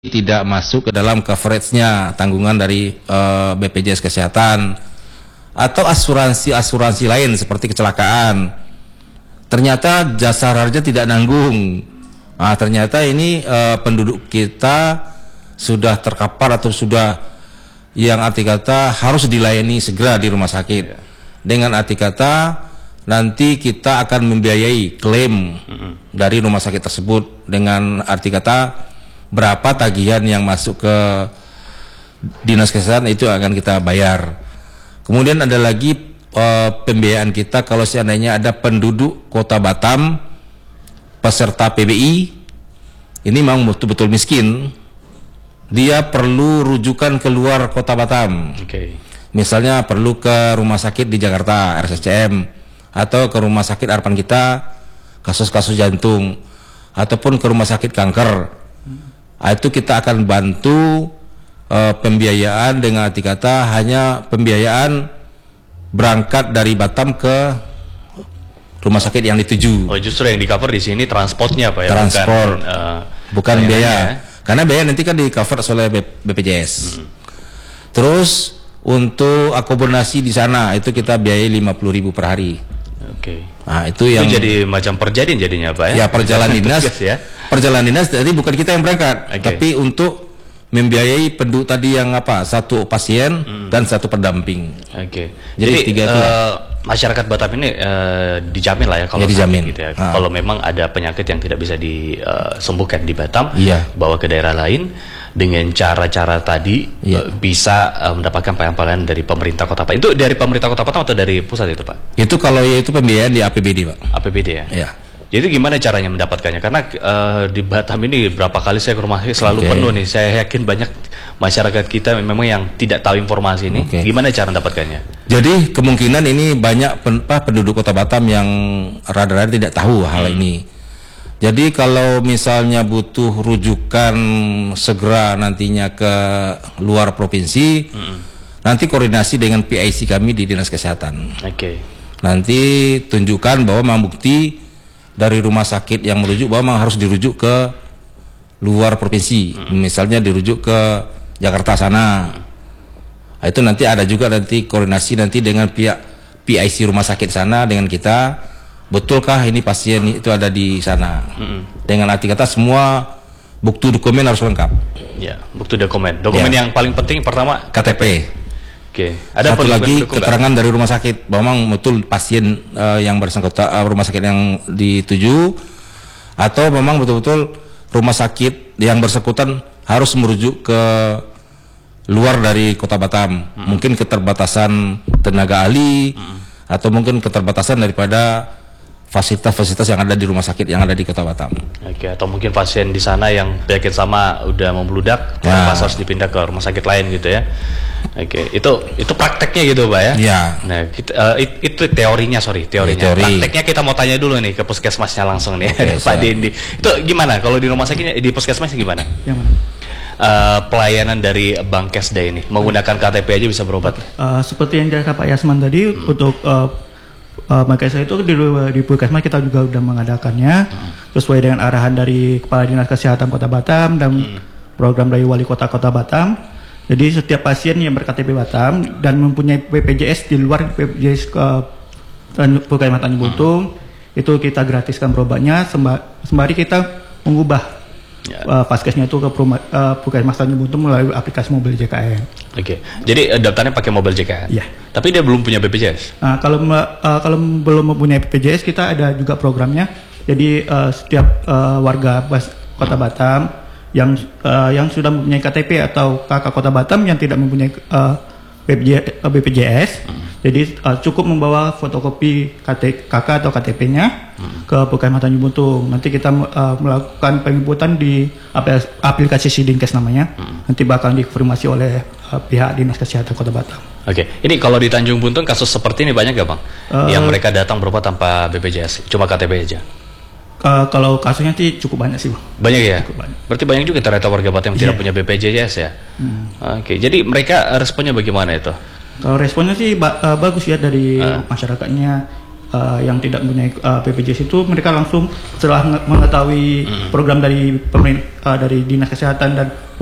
tidak masuk ke dalam coverage-nya tanggungan dari BPJS Kesehatan atau asuransi lain seperti kecelakaan. Ternyata jasa harja tidak nanggung. Nah, ternyata ini penduduk kita sudah terkapar atau sudah yang arti kata harus dilayani segera di rumah sakit. Dengan arti kata nanti kita akan membiayai klaim dari rumah sakit tersebut dengan arti kata berapa tagihan yang masuk ke dinas kesehatan itu akan kita bayar. Kemudian ada lagi pembiayaan kita kalau seandainya ada penduduk Kota Batam peserta PBI ini memang betul-betul miskin, dia perlu rujukan keluar Kota Batam. Misalnya perlu ke rumah sakit di Jakarta RSCM atau ke rumah sakit harapan kita kasus-kasus jantung ataupun ke rumah sakit kanker. Itu kita akan bantu pembiayaan dengan arti kata hanya pembiayaan berangkat dari Batam ke rumah sakit yang dituju. Oh, justru yang di cover di sini transportnya Pak ya? Transport, bukan biaya. Karena biaya nanti kan di cover oleh BPJS. Terus untuk akomodasi di sana itu kita biayai 50.000 per hari. Nah, itu yang jadi macam perjadian jadinya Pak ya? Ya, perjalanan dinas. Ya. Perjalanan dinas jadi bukan kita yang berangkat, tapi untuk membiayai penduduk tadi yang satu pasien dan satu pendamping. Jadi tiga masyarakat Batam ini dijamin lah ya kalau dijamin gitu ya. Kalau memang ada penyakit yang tidak bisa disembuhkan di Batam, bawa ke daerah lain dengan cara-cara tadi bisa mendapatkan pelayanan dari pemerintah Kota Batam. Itu dari pemerintah Kota Batam atau dari pusat itu Pak? Itu kalau itu pembiayaan di APBD Pak. APBD ya? Iya. Jadi gimana caranya mendapatkannya? Karena di Batam ini berapa kali saya ke rumah selalu penuh nih. Saya yakin banyak masyarakat kita memang yang tidak tahu informasi ini. Gimana cara mendapatkannya? Jadi kemungkinan ini banyak penduduk Kota Batam yang rada-rada tidak tahu hal ini. Jadi kalau misalnya butuh rujukan segera nantinya ke luar provinsi, nanti koordinasi dengan PIC kami di Dinas Kesehatan. Nanti tunjukkan bahwa memang bukti dari rumah sakit yang merujuk bahwa memang harus dirujuk ke luar provinsi, misalnya dirujuk ke Jakarta sana. Nah, itu nanti ada juga nanti koordinasi nanti dengan pihak PIC rumah sakit sana dengan kita, betulkah ini pasien itu ada di sana. Dengan arti kata semua bukti dokumen harus lengkap. Ya, bukti dokumen. Dokumen yang paling penting pertama KTP. Ada satu lagi keterangan dari rumah sakit bahwa memang betul pasien yang bersangkutan rumah sakit yang dituju, atau memang betul-betul rumah sakit yang bersangkutan harus merujuk ke luar dari Kota Batam. Mungkin keterbatasan tenaga ahli atau mungkin keterbatasan daripada fasilitas-fasilitas yang ada di rumah sakit yang ada di Kota Batam. Atau mungkin pasien di sana yang penyakit sama udah membludak, pas harus dipindah ke rumah sakit lain gitu ya. Itu prakteknya gitu Pak ya. Nah, itu teorinya. Prakteknya kita mau tanya dulu nih ke puskesmasnya langsung nih, Pak Dendi. Itu gimana kalau di rumah sakitnya, di puskesmasnya gimana? Pelayanan dari Bangkesda ini menggunakan KTP aja bisa berobat. Seperti yang dikatakan Pak Yasman tadi, untuk Bangkesda itu di puskesmas kita juga sudah mengadakannya sesuai dengan arahan dari Kepala Dinas Kesehatan Kota Batam dan program dari Wali Kota Batam. Jadi setiap pasien yang berKTP Batam dan mempunyai BPJS di luar BPJS Puskesmas Tanjung Buntung, itu kita gratiskan berobatnya sembari kita mengubah paskesnya itu ke Puskesmas Tanjung Buntung melalui aplikasi mobil JKN. Jadi daftarnya pakai mobil JKN. Iya. Tapi dia belum punya BPJS. Kalau belum mempunyai BPJS, kita ada juga programnya. Jadi setiap warga Kota Batam yang sudah mempunyai KTP atau KK Kota Batam yang tidak mempunyai BPJS, jadi cukup membawa fotokopi KK atau KTP-nya ke Puskesmas Tanjung Buntung. Nanti kita melakukan penginputan di aplikasi Sidinkes namanya. Nanti bakal dikonfirmasi oleh pihak Dinas Kesehatan Kota Batam. Ini kalau di Tanjung Buntung kasus seperti ini banyak gak Bang? Yang mereka datang berobat tanpa BPJS, cuma KTP aja? Kalau kasusnya sih cukup banyak sih Bang. Banyak ya? Banyak. Berarti banyak juga ternyata warga Batam yang tidak punya BPJS ya? Jadi mereka responnya bagaimana itu? Kalau responnya sih bagus ya dari masyarakatnya. yang tidak mempunyai BPJS itu mereka langsung setelah mengetahui program dari pemerintah dari dinas kesehatan dan